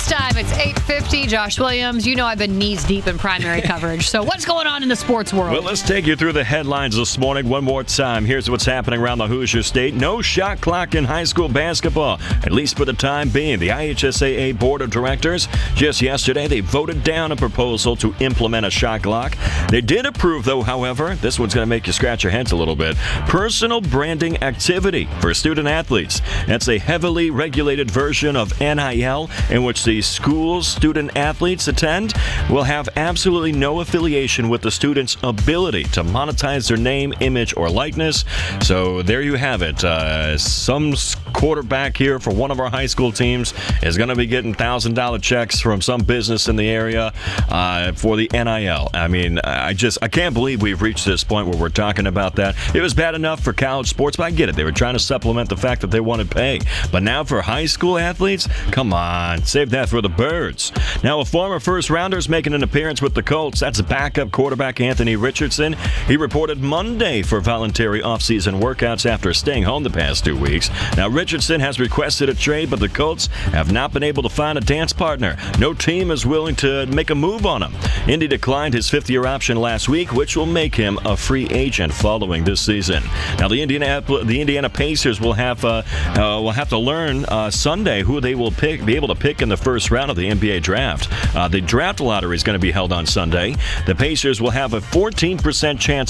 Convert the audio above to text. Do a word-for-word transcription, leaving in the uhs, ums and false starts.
time, it's eight fifty. Josh Williams, you know I've been knees deep in primary coverage. So what's going on in the sports world? Well, let's take you through the headlines this morning one more time. Here's what's happening around the Hoosier State. No shot clock in high school basketball, at least for the time being. The I H S A A Board of Directors, just yesterday, they voted down a proposal to implement a shot clock. They did approve, though, however, this one's going to make you scratch your heads a little bit, personal branding activity for student athletes. That's a heavily regulated version of N I L in which the school's student athletes attend will have absolutely no affiliation with the student's ability to monetize their name, image, or likeness. So there you have it. Uh, some quarterback here for one of our high school teams is going to be getting one thousand dollars checks from some business in the area uh, for the N I L. I mean, I just I can't believe we've reached this point where we're talking about that. It was bad enough for college sports, but I get it. They were trying to supplement the fact that they wanted pay. But now for high school athletes, come on, save that for the birds. Now, a former first-rounder is making an appearance with the Colts. That's backup quarterback Anthony Richardson. He reported Monday for voluntary offseason workouts after staying home the past two weeks. Now, Richardson has requested a trade, but the Colts have not been able to find a dance partner. No team is willing to make a move on him. Indy declined his fifth-year option last week, which will make him a free agent following this season. Now, the Indiana, the Indiana Pacers will have uh, uh, will have to learn uh, Sunday who they will pick, be able to pick in the first round of the N B A draft. Uh, the draft lottery is going to be held on Sunday. The Pacers will have a fourteen percent chance